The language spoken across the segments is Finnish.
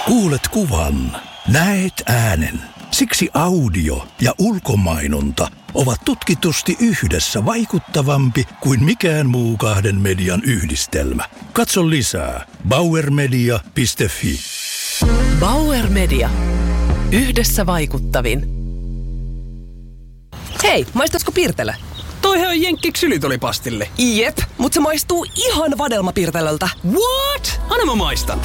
Kuulet kuvan, näet äänen. Siksi audio ja ulkomainonta ovat tutkitusti yhdessä vaikuttavampi kuin mikään muu kahden median yhdistelmä. Katso lisää bauermedia.fi. Bauer Media. Yhdessä vaikuttavin. Hei, maistatko Pirtelö? Toihan on Jenkki ksylitolipastille. Jep, mutta se maistuu ihan vadelmapirtelöltä. What? Anna mä maistan.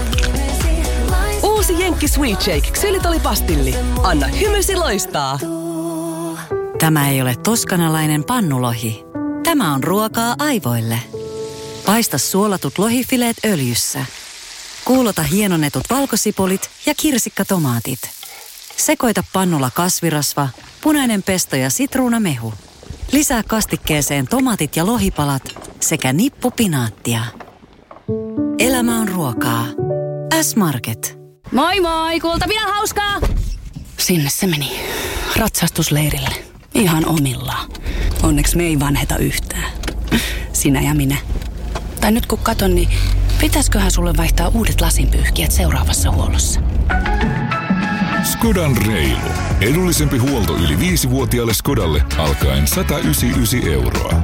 Uusi Jenkki Sweet Shake ksylitolipastilli. Anna hymysi loistaa. Tämä ei ole toskanalainen pannulohi. Tämä on ruokaa aivoille. Paista suolatut lohifileet öljyssä. Kuulota hienonnetut valkosipulit ja kirsikkatomaatit. Sekoita pannulla kasvirasva, punainen pesto ja sitruunamehu. Lisää kastikkeeseen tomaatit ja lohipalat sekä nippu pinaattia. Elämä on ruokaa. S-Market. Moi moi, kuultavina hauskaa! Sinne se meni. Ratsastusleirille. Ihan omillaan. Onneksi me ei vanheta yhtään. Sinä ja minä. Tai nyt kun katon, niin pitäisköhän sulle vaihtaa uudet lasinpyyhkijät seuraavassa huollossa? Skodan reilu. Edullisempi huolto yli 5-vuotiaalle Skodalle alkaen 199 €.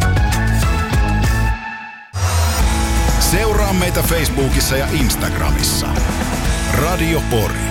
Seuraa meitä Facebookissa ja Instagramissa. Radio Pori.